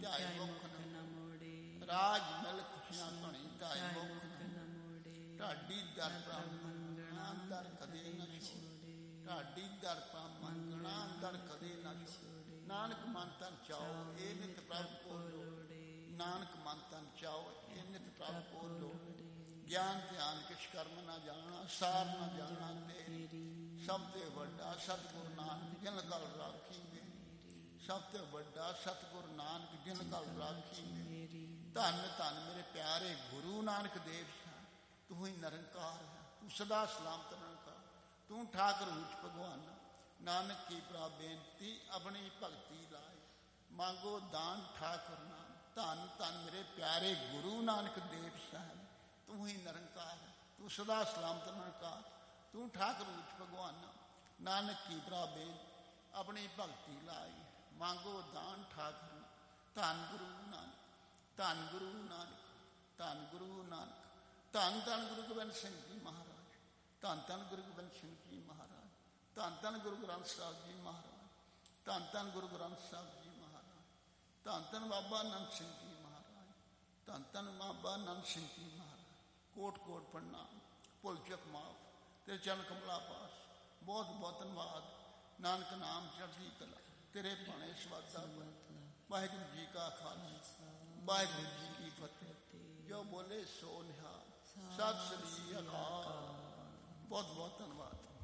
ਧਿਆਏ ਮੁਖ ਨ ਮੋੜੇ। ਰਾਜ ਮਿਲ ਖੁਸ਼ੀਆਂ ਧਣੀ ਧਿਆਏ ਮੁਖ ਨ ਮੋੜੇ। ਢਾਡੀ ਦਰ ਪ੍ਰਭ ਮੰਗਣਾ ਦਰ ਕਦੇ ਨ ਛੋੜੇ। ਢਾਡੀ ਦਰ ਪ੍ਰਭ ਮੰਗਣਾ ਦਰ ਕਦੇ ਨ ਛੋੜੇ। ਨਾਨਕ ਮਨ ਤਨ ਚਾਓ ਇਹ ਨਿਤ ਪ੍ਰਭ ਕੋ ਲੋੜੇ। ਨਾਨਕ ਮਨ ਤਨ ਚਾਓ ਇਹ ਨਿਤ ਪ੍ਰਭ ਕੋ ਲੋੜੇ। ਗਿਆਨ ਧਿਆਨ ਕਿਛ ਕਰਮ ਨਾ ਜਾਣਾ ਸਾਰ ਨਾ ਜਾਣਾ ਤੇਰੀ। ਸਭ ਤੇ ਵੱਡਾ ਸਤਿਗੁਰ ਨਾਨਕ ਜਿਨ ਕਲ ਰਾਖੀ ਮੇਰੀ। ਸਭ ਤੇ ਵੱਡਾ ਸਤਿਗੁਰ ਨਾਨਕ ਜਿਨ ਕਲ ਰਾਖੀ ਮੇਰੀ। ਧੰਨ ਧੰਨ ਮੇਰੇ ਪਿਆਰੇ ਗੁਰੂ ਨਾਨਕ ਦੇਵ ਸਾਹਿਬ, ਤੂੰ ਹੀ ਨਿਰੰਕਾਰ ਹੈ, ਤੂੰ ਸਦਾ ਸਲਾਮਤ ਨਿਰੰਕਾਰ, ਤੂੰ ਠਾਕੁਰ ਊਚ ਭਗਵਾਨ। ਨਾਨਕ ਕੀ ਪ੍ਰਾ ਬੇਨਤੀ ਆਪਣੀ ਭਗਤੀ ਲਾਏ, ਮੰਗੋ ਦਾਨ ਠਾਕੁਰ ਨਾਮ। ਧੰਨ ਧੰਨ ਮੇਰੇ ਪਿਆਰੇ ਗੁਰੂ ਨਾਨਕ ਦੇਵ ਸਾਹਿਬ, ਤੂੰ ਹੀ ਨਿਰੰਕਾਰ ਹੈ, ਤੂੰ ਸਦਾ ਸਲਾਮਤ ਨਿਰੰਕਾਰ, ਤੂੰ ਠਾਕੁਰ ਊਚ ਭਗਵਾਨ। ਨਾਨਕ ਕੀ ਪ੍ਰਾ ਬੇਨਤੀ ਆਪਣੀ ਭਗਤੀ ਲਾਈ, ਮੰਗੋ ਦਾਨ ਠਾਕੁਰ। ਧੰਨ ਗੁਰੂ ਨਾਨਕ, ਧੰਨ ਗੁਰੂ ਨਾਨਕ, ਧੰਨ ਗੁਰੂ ਨਾਨਕ। ਧੰਨ ਧੰਨ ਗੁਰੂ ਗੋਬਿੰਦ ਸਿੰਘ ਜੀ ਮਹਾਰਾਜ, ਧੰਨ ਧੰਨ ਗੁਰੂ ਗੋਬਿੰਦ ਸਿੰਘ ਜੀ ਮਹਾਰਾਜ, ਧੰਨ ਧੰਨ ਗੁਰੂ ਗ੍ਰੰਥ ਸਾਹਿਬ ਜੀ ਮਹਾਰਾਜ, ਧੰਨ ਧੰਨ ਗੁਰੂ ਗ੍ਰੰਥ ਸਾਹਿਬ ਜੀ ਮਹਾਰਾਜ, ਧੰਨ ਧੰਨ ਬਾਬਾ ਨੰਦ ਸਿੰਘ ਜੀ ਮਹਾਰਾਜ, ਧੰਨ ਧੰਨ ਬਾਬਾ ਨੰਦ ਸਿੰਘ ਜੀ ਮਹਾਰਾਜ। ਕੋਟ ਕੋਟ ਪ੍ਰਣਾਮ, ਭੁੱਲ ਚੁੱਕ ਮਾਫ, ਤੇਰੇ ਚਰਨ ਕਮਲਾ ਪਾਸ। ਬਹੁਤ ਬਹੁਤ ਧੰਨਵਾਦ। ਨਾਨਕ ਨਾਮ ਚੜ੍ਹਦੀ ਕਲਾ, ਤੇਰੇ ਭਾਣੇ ਸਵਾਦਾ। ਵਾਹਿਗੁਰੂ ਜੀ ਕਾ ਖਾਲਸਾ, ਵਾਹਿਗੁਰੂ ਜੀ ਕੀ ਫਤਿਹ। ਜੋ ਬੋਲੇ ਸੋ ਨਿਹਾਲ। ਸਤਿ ਸ੍ਰੀ ਅਕਾਲ। ਬਹੁਤ ਬਹੁਤ ਧੰਨਵਾਦ।